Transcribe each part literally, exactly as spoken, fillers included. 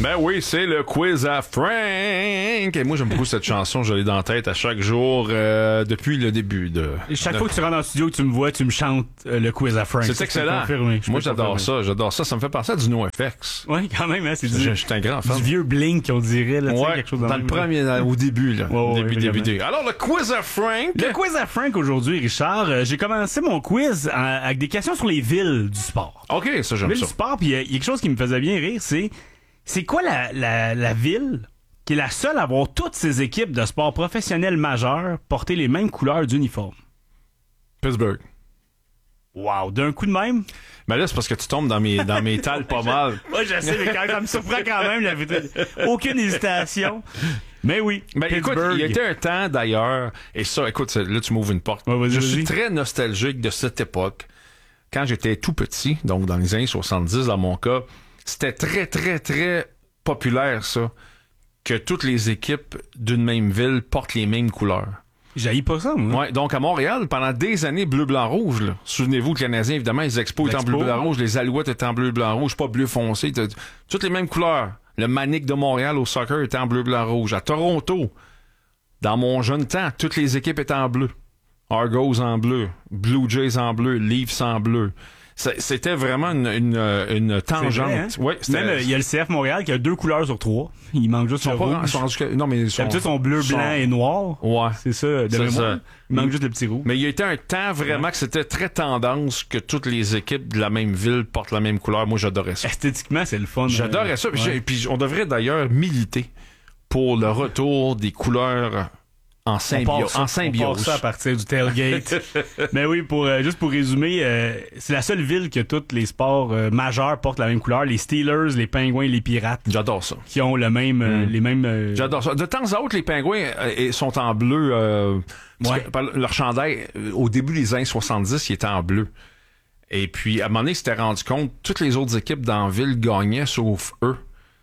Ben oui, c'est le quiz à Frank. Et moi, j'aime beaucoup cette chanson. Je l'ai dans la tête à chaque jour euh, depuis le début de... Et chaque de... fois que tu rentres dans le studio, tu me vois, tu me chantes euh, le quiz à Frank. C'est ça, excellent. Je moi, j'adore ça. J'adore ça. Ça me fait penser à du NoFX. Oui, quand même. Hein, c'est du, je, je suis un grand fan. Du vieux Blink, on dirait. Là, ouais, quelque chose dans même, le premier, là, au début. Là, ouais, au ouais, début, vraiment. début, début. Alors, le quiz à Frank. Le quiz à Frank aujourd'hui, Richard. Euh, j'ai commencé mon quiz en, avec des questions sur les villes du sport. OK, ça, j'aime villes ça. du sport, puis il y, y a quelque chose qui me faisait bien rire, c'est... C'est quoi la, la, la ville qui est la seule à avoir toutes ses équipes de sport professionnels majeurs porter les mêmes couleurs d'uniforme? Pittsburgh. Wow, d'un coup de même? Ben là, c'est parce que tu tombes dans mes, dans mes tales pas mal. Moi, je sais, mais quand ça me surprend quand même, la vérité. Aucune hésitation. Mais oui, ben, écoute, Pittsburgh. il y a été un temps, d'ailleurs, et ça, écoute, là, tu m'ouvres une porte. Ouais, vas-y, je vas-y. suis très nostalgique de cette époque. Quand j'étais tout petit, donc dans les années soixante-dix, dans mon cas, c'était très, très, très populaire, ça, que toutes les équipes d'une même ville portent les mêmes couleurs. J'haïs pas ça, moi. Ouais, donc à Montréal, pendant des années, bleu, blanc, rouge, là. Souvenez-vous, le Canadien, évidemment, les Expos étaient en bleu, blanc, rouge, les Alouettes étaient en bleu, blanc, rouge, pas bleu foncé, t'as, toutes les mêmes couleurs. Le Manic de Montréal au soccer était en bleu, blanc, rouge. À Toronto, dans mon jeune temps, toutes les équipes étaient en bleu. Argos en bleu, Blue Jays en bleu, Leafs en bleu. C'était vraiment une, une, une tangente. Vrai, hein? Ouais, même il y a le C F Montréal qui a deux couleurs sur trois. Il manque juste le rouge. Sont, sont, non, mais ils sont, d'habitude, sont bleu, sont, blanc et noir. Ouais. C'est ça, de mémoire. Ça. Il manque juste le petit rouge. Mais il y a été un temps vraiment ouais. que c'était très tendance que toutes les équipes de la même ville portent la même couleur. Moi, j'adorais ça. Esthétiquement, c'est le fun. J'adorais euh, ça. Puis, ouais. puis on devrait d'ailleurs militer pour le retour des couleurs en, symbio- ça, en symbiose. On part ça à partir du tailgate. Mais oui, pour euh, juste pour résumer, euh, c'est la seule ville que tous les sports euh, majeurs portent la même couleur. Les Steelers, les Pingouins et les Pirates. J'adore ça. Qui ont le même, euh, mm. les mêmes... Euh... J'adore ça. De temps à autre, les Pingouins euh, sont en bleu. Euh, ouais. que, leur chandail, euh, au début des années soixante-dix, il était en bleu. Et puis, à un moment donné, ils s'étaient rendu compte toutes les autres équipes dans la ville gagnaient, sauf eux,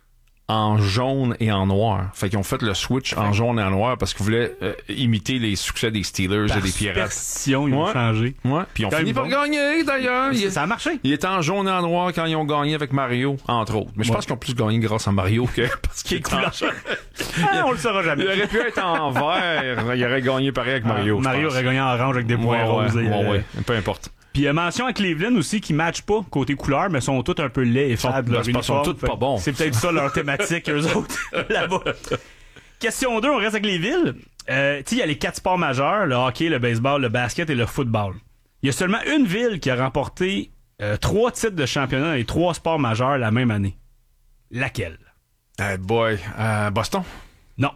en jaune et en noir. Fait qu'ils ont fait le switch en jaune et en noir parce qu'ils voulaient euh, imiter les succès des Steelers par et des Pirates. Par superstition, ils ouais. ont changé. Ouais. Puis ils ont quand fini par bon. gagner, d'ailleurs. Il, ça a marché. Ils étaient en jaune et en noir quand ils ont gagné avec Mario, entre autres. Mais je ouais. pense qu'ils ont plus gagné grâce à Mario que parce qu'il est couleur. ah, on le saura jamais. Il aurait pu être en vert. Il aurait gagné pareil avec Mario. Ah, Mario aurait gagné en orange avec des points ouais, roses. Ouais, et, ouais, euh... ouais. Peu importe. Puis euh, mention à Cleveland aussi qui matchent pas côté couleur, mais sont tous un peu laids et fades. Ils sont, sont tous pas bons. C'est peut-être ça leur thématique, eux autres, là-bas. Question deux, on reste avec les villes. Euh, tu sais, il y a les quatre sports majeurs, le hockey, le baseball, le basket et le football. Il y a seulement une ville qui a remporté euh, trois titres de championnat dans les trois sports majeurs la même année. Laquelle? Hey boy, euh, Boston? Non.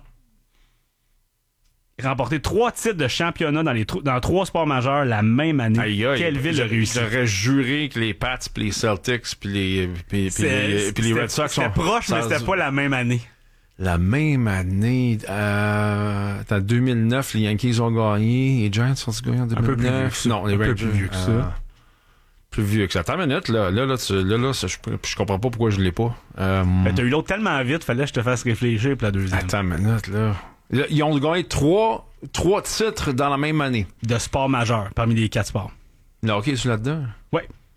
Remporté trois titres de championnat dans les tro- dans trois sports majeurs la même année. Aïe, aïe, Quelle ville a réussi? J'aurais juré que les Pats, puis les Celtics, puis les, puis, puis les, puis les Red Sox sont... C'était proche, mais c'était pas la même année. La même année... Euh, en deux mille neuf, les Yankees ont gagné. Les Giants ont gagné en deux mille neuf. Un peu plus vieux que ça. Non, les Un Rangers, peu plus vieux que ça. Euh, plus vieux que ça. Attends une minute, là. Là, là, tu, là, là ça, je, je comprends pas pourquoi je l'ai pas. Euh, ben, t'as eu l'autre tellement vite, fallait que je te fasse réfléchir pour la deuxième. Attends une minute, là. Là, ils ont gagné trois, trois titres dans la même année. De sport majeur, parmi les quatre sports. Le hockey, est-tu là-dedans? Oui.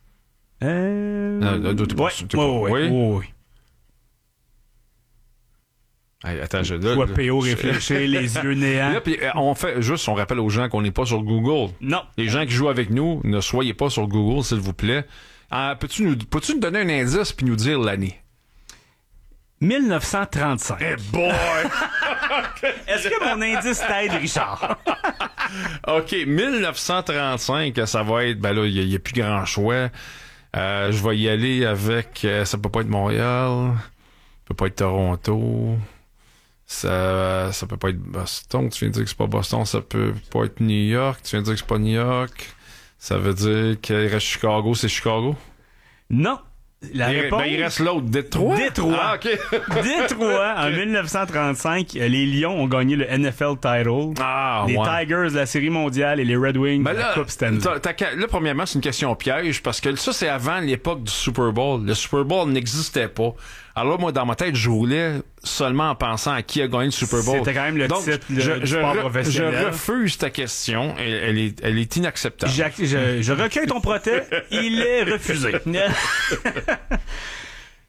Euh... Non, là, t'es pas, ouais. t'es pas, ouais, ouais, oui? Oui, oui. Hey, attends, je... Là, Toi, P O, réfléchir, les yeux néants. Là, puis, on fait juste, on rappelle aux gens qu'on n'est pas sur Google. Non. Les gens qui jouent avec nous, ne soyez pas sur Google, s'il vous plaît. Euh, peux-tu nous, peux-tu nous donner un indice puis nous dire l'année? dix-neuf cent trente-cinq. Hey boy! Est-ce que mon indice t'aide, Richard? OK, dix-neuf cent trente-cinq, ça va être... Ben là, il n'y a, a plus grand choix. Euh, je vais y aller avec... Euh, ça peut pas être Montréal. Ça peut pas être Toronto. Ça, ça peut pas être Boston. Tu viens de dire que c'est pas Boston. Ça peut pas être New York. Tu viens de dire que c'est pas New York. Ça veut dire qu'il reste Chicago. C'est Chicago? Non. La il, réponse... ben, il reste l'autre. Détroit? Détroit. Ah, OK. Détroit. En dix-neuf cent trente-cinq, les Lions ont gagné le N F L title. Ah, les ouais. Tigers, la Série mondiale et les Red Wings, ben la là, Coupe Stanley. T'as, t'as, là, premièrement, c'est une question piège parce que ça, c'est avant l'époque du Super Bowl. Le Super Bowl n'existait pas. Alors là, moi, dans ma tête, je roulais seulement en pensant à qui a gagné le Super Bowl. C'était quand même le Donc, titre je, le, du je, sport re, professionnel. Je refuse ta question. Elle, elle, est, elle est inacceptable. Je, je, je recueille ton protest. Il est refusé.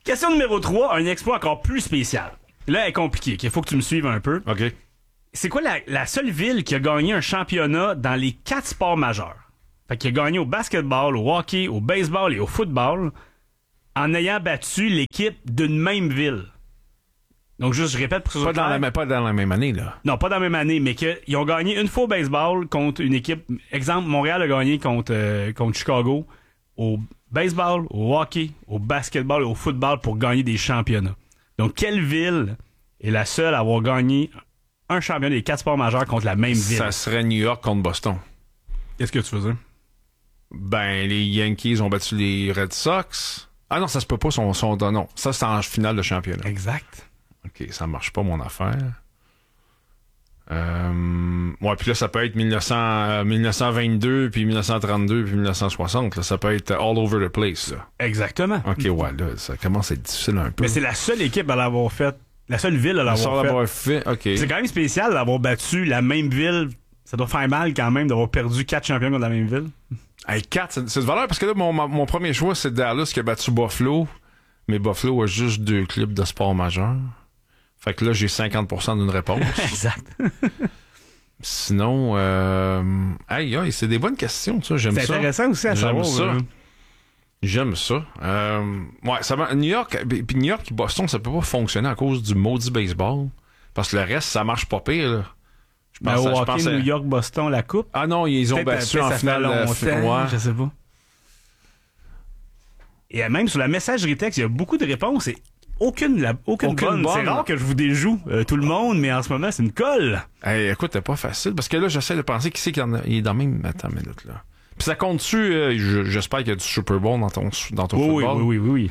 Question numéro trois, un exploit encore plus spécial. Là, elle est compliquée. Il faut que tu me suives un peu. OK. C'est quoi la, la seule ville qui a gagné un championnat dans les quatre sports majeurs? Fait qu'il a gagné au basketball, au hockey, au baseball et au football en ayant battu l'équipe d'une même ville. Donc, juste, je répète pour que ce soit Pas dans, la, pas dans la même année, là. Non, pas dans la même année, mais qu'ils ont gagné une fois au baseball contre une équipe. Exemple, Montréal a gagné contre, euh, contre Chicago au baseball, au hockey, au basketball et au football pour gagner des championnats. Donc, quelle ville est la seule à avoir gagné un championnat des quatre sports majeurs contre la même ville? Ça serait New York contre Boston. Qu'est-ce que tu faisais? Ben, les Yankees ont battu les Red Sox. Ah non, ça se peut pas, son, son, non. Ça, c'est en finale de championnat. Exact. OK, ça marche pas, mon affaire. Euh, ouais, puis là, ça peut être mille neuf cents, euh, mille neuf cent vingt-deux, puis mille neuf cent trente-deux, puis mille neuf cent soixante. Là, ça peut être all over the place, là. Exactement. OK, ouais, là, ça commence à être difficile un peu. Mais c'est la seule équipe à l'avoir fait. La seule ville à l'avoir Sans fait. l'avoir fait, OK. C'est quand même spécial d'avoir battu la même ville. Ça doit faire mal quand même d'avoir perdu quatre champions contre la même ville. Hey, quatre, c'est, c'est de valeur parce que là, mon, mon premier choix, c'est Dallas qui a battu Buffalo. Mais Buffalo a juste deux clubs de sport majeurs. Fait que là, j'ai cinquante pour cent d'une réponse. Exact. Sinon, euh... aïe, aïe, c'est des bonnes questions, ça. J'aime ça. C'est intéressant aussi à J'aime savoir. ça. Euh... J'aime ça. Euh... Ouais, ça va. New York, puis New York et Boston, ça peut pas fonctionner à cause du maudit baseball. Parce que le reste, ça marche pas pire, là. Je pense, ben, au hockey, New York, Boston, la coupe. Ah non, ils ont battu en finale. Longtemps, ouais. Je sais pas. Et même sur la messagerie texte, il y a beaucoup de réponses et aucune, la, aucune, aucune bonne. bonne. C'est rare que je vous déjoue euh, tout le monde, mais en ce moment, c'est une colle. Hey, écoute, c'est pas facile parce que là, j'essaie de penser qui c'est qui en a, il est dans le même. Attends une minute, là. Puis ça compte-tu, euh, j'espère qu'il y a du Super Bowl dans ton, dans ton oui, football? Oui, oui, oui, oui.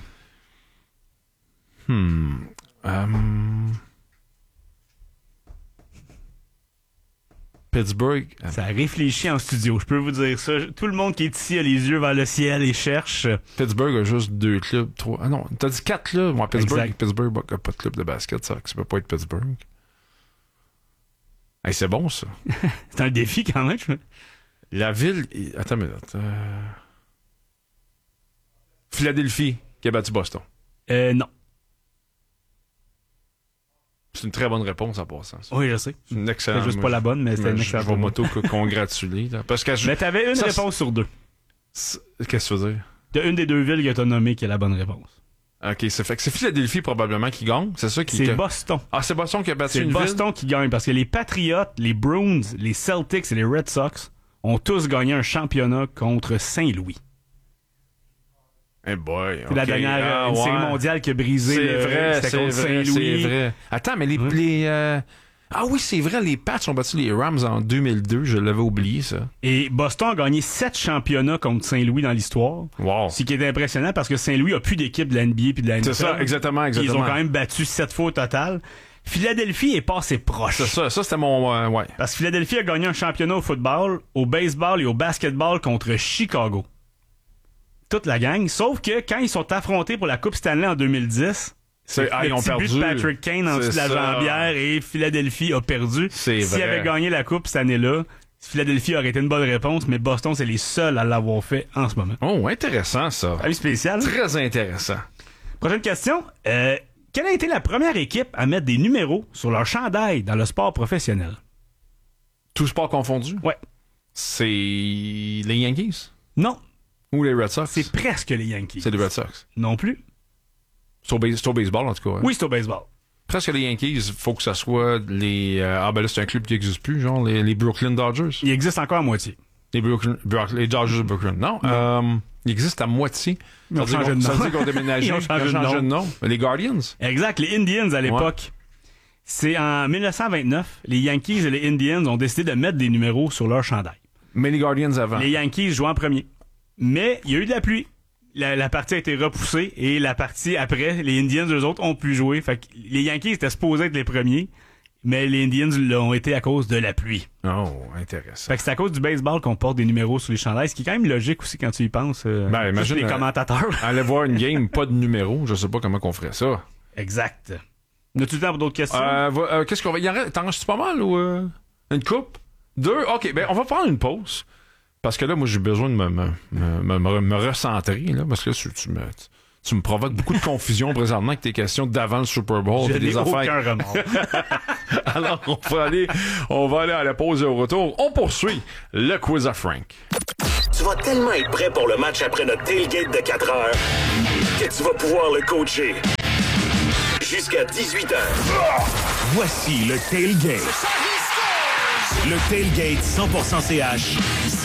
Hmm. Um... Pittsburgh. Ça réfléchit en studio, je peux vous dire ça. Tout le monde qui est ici a les yeux vers le ciel et cherche. Pittsburgh a juste deux clubs, trois. Ah non, t'as dit quatre clubs. Moi, Pittsburgh, exact. Pittsburgh a pas de club de basket, ça. Ça peut pas être Pittsburgh. Hey, c'est bon, ça. C'est un défi quand même. Je... La ville. Attends une minute. Euh... Philadelphie qui a battu Boston. Euh, non. C'est une très bonne réponse en passant. Ça. Oui, je sais. C'est une excellente. C'est juste pas la bonne, mais c'était une excellente. Je vais m'auto-congratuler. Parce que je... Mais t'avais une ça, réponse sur deux. C'est... Qu'est-ce que tu veux dire? T'as une des deux villes que t'as nommées qui est la bonne réponse. OK, c'est fait que c'est Philadelphie probablement qui gagne. C'est ça qui. C'est que... Boston. Ah, c'est Boston qui a battu c'est une Boston ville? qui gagne parce que les Patriots, les Bruins, les Celtics et les Red Sox ont tous gagné un championnat contre Saint-Louis. Hey boy, c'est okay. la dernière ah, une ouais. série mondiale qui a brisé c'est le vrai, c'était c'est contre vrai, Saint-Louis. C'est vrai. Attends, mais les, ouais. les euh... ah oui, c'est vrai, les Pats ont battu les Rams en deux mille deux, je l'avais oublié ça. Et Boston a gagné sept championnats contre Saint-Louis dans l'histoire. Wow. Ce qui est impressionnant parce que Saint-Louis a plus d'équipe de la N B A puis de la N F L. C'est ça, exactement, exactement. Ils ont quand même battu sept fois au total. Philadelphie est passé proche. C'est ça, ça c'était mon euh, ouais. Parce que Philadelphie a gagné un championnat au football, au baseball et au basketball contre Chicago. Toute la gang, sauf que quand ils sont affrontés pour la Coupe Stanley en deux mille dix, c'est ah, le ils ont petit perdu. but de Patrick Kane en dessous de la ça. jambière et Philadelphie a perdu. C'est S'ils vrai. avaient gagné la Coupe cette année-là, Philadelphie aurait été une bonne réponse, mais Boston, c'est les seuls à l'avoir fait en ce moment. Oh, intéressant ça. Avis spécial. Très intéressant. Prochaine question. Euh, quelle a été la première équipe à mettre des numéros sur leur chandail dans le sport professionnel? Tout sport confondu? Ouais. C'est les Yankees? Non. Ou les Red Sox? C'est presque les Yankees. C'est les Red Sox? Non plus. C'est au, base- c'est au baseball, en tout cas. Hein? Oui, c'est au baseball. Presque les Yankees, il faut que ça soit les... Euh, ah ben là, c'est un club qui n'existe plus, genre les, les Brooklyn Dodgers. Il existe encore à moitié. Les, Brooklyn, Brook, les Dodgers de Brooklyn. Non, non. Euh, il existe à moitié. Ils ont ça changé de nom. Ça veut dire qu'on déménageait. Ils ont changé, Ils ont changé de, nom. de nom. Les Guardians. Exact, les Indians à l'époque. Ouais. C'est en dix-neuf cent vingt-neuf, les Yankees et les Indians ont décidé de mettre des numéros sur leur chandail. Mais les Guardians avant. Les Yankees jouaient en premier. Mais il y a eu de la pluie. La, la partie a été repoussée et la partie après, les Indians, eux autres, ont pu jouer. Fait que les Yankees étaient supposés être les premiers, mais les Indians l'ont été à cause de la pluie. Oh, intéressant. Fait que c'est à cause du baseball qu'on porte des numéros sur les chandails, ce qui est quand même logique aussi quand tu y penses. Euh, ben, imagine les euh, commentateurs. Aller voir une game, pas de numéro, je sais pas comment qu'on ferait ça. Exact. As-tu le temps pour d'autres questions? Euh, va, euh, qu'est-ce qu'on va... En... T'en restes pas mal ou... Euh... Une coupe? Deux? OK, ben on va prendre une pause. Parce que là, moi, j'ai besoin de me, me, me, me, me recentrer, là, parce que là, tu, tu me... Tu me provoques beaucoup de confusion présentement avec tes questions d'avant le Super Bowl. Je des n'ai affaires. aucun remords. Alors, on va aller, on va aller à la pause et au retour. On poursuit le quiz à Frank. Tu vas tellement être prêt pour le match après notre tailgate de quatre heures que tu vas pouvoir le coacher jusqu'à dix-huit heures. Voici le tailgate. Le tailgate cent pour cent C H.